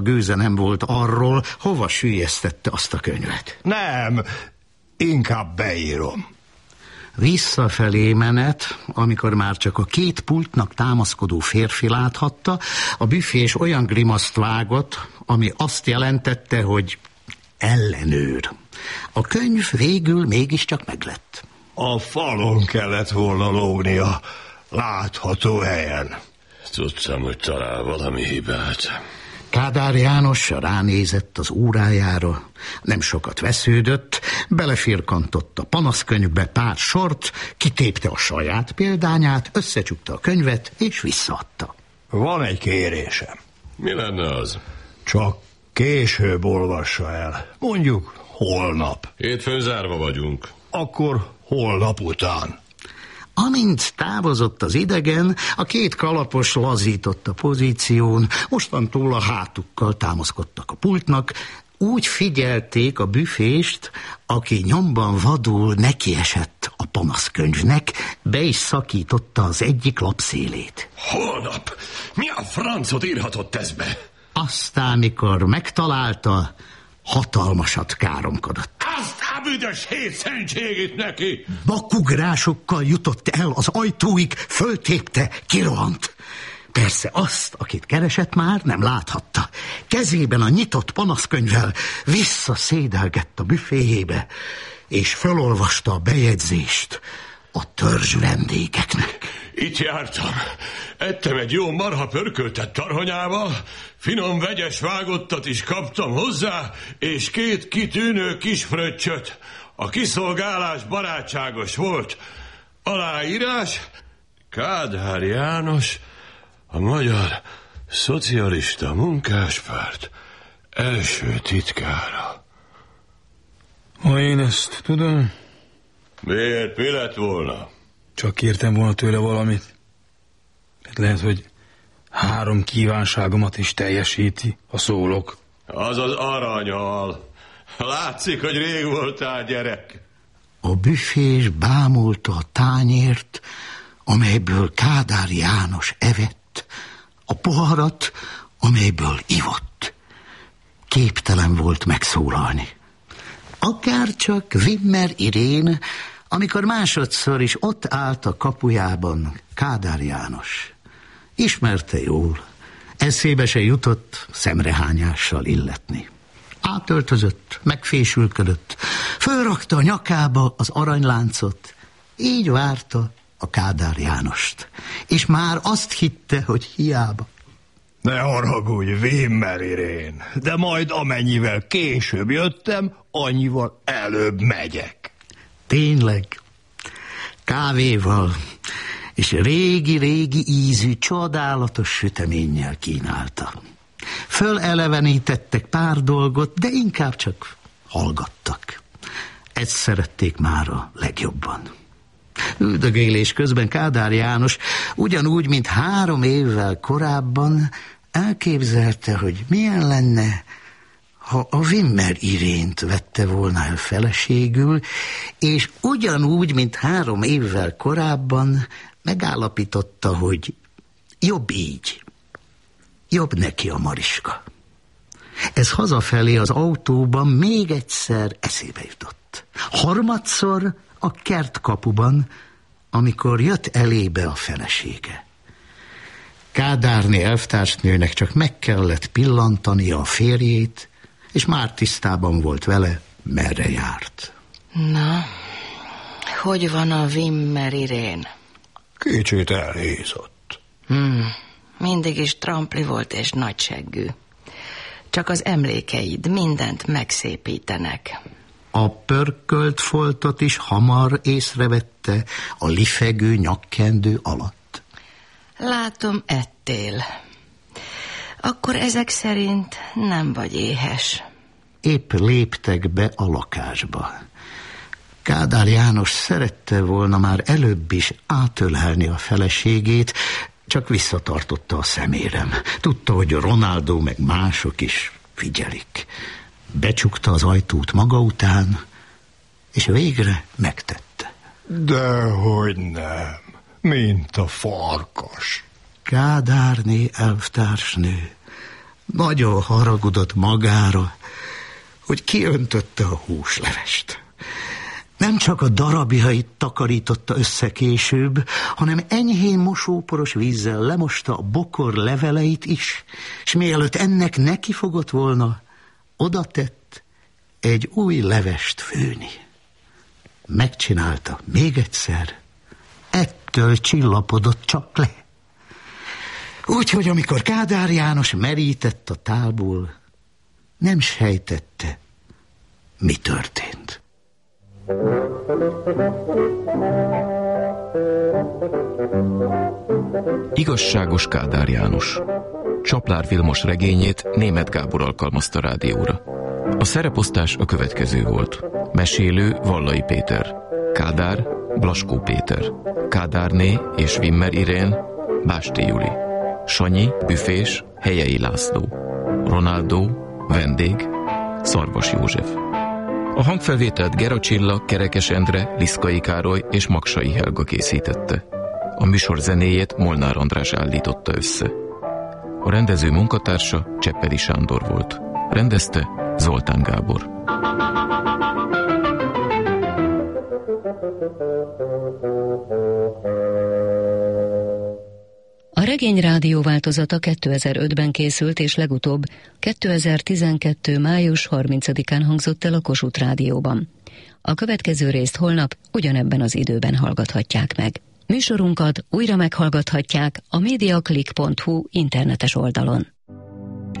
Gőze nem volt arról, hova süllyesztette azt a könyvet. Nem, inkább beírom. Visszafelé menet, amikor már csak a két pultnak támaszkodó férfi láthatta, a büfés olyan grimaszt vágott, ami azt jelentette, hogy ellenőr. A könyv végül mégiscsak meglett. A falon kellett volna lógnia, látható helyen. Tudtam, hogy talál valami hibát. Kádár János ránézett az órájára, nem sokat vesződött, belefirkantott a panaszkönyvbe pár sort, kitépte a saját példányát, összecsukta a könyvet és visszaadta. Van egy kérésem. Mi lenne az? Csak később olvassa el. Mondjuk holnap. Hétfőn zárva vagyunk. Akkor holnap után. Amint távozott az idegen, a két kalapos lazított a pozíción, mostantól a hátukkal támaszkodtak a pultnak, úgy figyelték a büfést, aki nyomban vadul nekiesett a panaszkönyvnek, be is szakította az egyik lapszélét. Holnap? Mi a francot írhatott ez be? Aztán, mikor megtalálta, hatalmasat káromkodott. Aztán büdös hétszentségét neki! Vakugrásokkal jutott el az ajtóig, föltépte, kirohant. Persze azt, akit keresett, már nem láthatta. Kezében a nyitott panaszkönyvvel visszaszédelgett a büféjébe, és felolvasta a bejegyzést a törzs vendégeknek. Itt jártam. Ettem egy jó marha pörköltet tarhonyával, finom vegyes vágottat is kaptam hozzá, és 2 kitűnő kis fröccsöt. A kiszolgálás barátságos volt. Aláírás: Kádár János, a Magyar Szocialista Munkáspárt első titkára. Ha én ezt tudom... Miért? Mi lett volna? Csak kértem volna tőle valamit. Lehet, hogy 3 kívánságomat is teljesíti, ha szólok. Az az aranyhal. Látszik, hogy rég voltál gyerek. A büfés bámulta a tányért, amelyből Kádár János evett, a poharat, amelyből ivott. Képtelen volt megszólalni. Akárcsak Wimmer Irén, amikor másodszor is ott állt a kapujában Kádár János. Ismerte jól, eszébe se jutott szemrehányással illetni. Átöltözött, megfésülködött, fölrakta a nyakába az aranyláncot, így várta a Kádár Jánost. És már azt hitte, hogy hiába. Ne haragudj, Wimmer Irén, de majd amennyivel később jöttem, annyival előbb megyek. Tényleg, kávéval és régi-régi ízű, csodálatos süteménnyel kínálta. Fölelevenítettek pár dolgot, de inkább csak hallgattak. Ezt szerették már a legjobban. Üldögélés közben Kádár János ugyanúgy, mint 3 évvel korábban elképzelte, hogy milyen lenne, ha a Wimmer Irént vette volna el feleségül, és ugyanúgy, mint 3 évvel korábban megállapította, hogy jobb így, jobb neki a Mariska. Ez hazafelé az autóban még egyszer eszébe jutott. Harmadszor a kertkapuban, amikor jött elébe a felesége. Kádárné elvtársnőnek csak meg kellett pillantania a férjét, és már tisztában volt vele, merre járt. Na, hogy van a Wimmer Irén? Kicsit elhízott. Mindig is trampli volt és nagyseggű. Csak az emlékeid mindent megszépítenek. A pörkölt foltot is hamar észrevette a lifegő nyakkendő alatt. Látom, ettél. Akkor ezek szerint nem vagy éhes. Épp léptek be a lakásba. Kádár János szerette volna már előbb is átölelni a feleségét, csak visszatartotta a szemérem. Tudta, hogy Ronaldo meg mások is figyelik. Becsukta az ajtót maga után, és végre megtette. Dehogy nem, mint a farkas. Kádárné elvtársnő Nagyon haragudott magára, hogy kiöntötte a húslevest. Nem csak a darabjait takarította össze később, hanem enyhén mosóporos vízzel lemosta a bokor leveleit is, és mielőtt ennek neki fogott volna, oda tett egy új levest főni. Megcsinálta még egyszer, ettől csillapodott csak le. Úgyhogy amikor Kádár János merített a tálból, nem sejtette, mi történt. Igazságos Kádár János. Csaplár Vilmos regényét Németh Gábor alkalmazta rádióra. A szereposztás a következő volt. Mesélő Vallai Péter, Kádár Blaskó Péter, Kádárné és Wimmer Irén Básti Juli, Sanyi Büfés Helyei László, Ronaldo vendég Szarvas József. A hangfelvételt Gera Csilla, Kerekes Endre, Liszkai Károly és Magsai Helga készítette. A műsor zenéjét Molnár András állította össze. A rendező munkatársa Cseppedi Sándor volt. Rendezte Zoltán Gábor. A regényrádió változata 2005-ben készült, és legutóbb 2012. május 30-án hangzott el a Kossuth Rádióban. A következő részt holnap ugyanebben az időben hallgathatják meg. Műsorunkat újra meghallgathatják a mediaclick.hu internetes oldalon.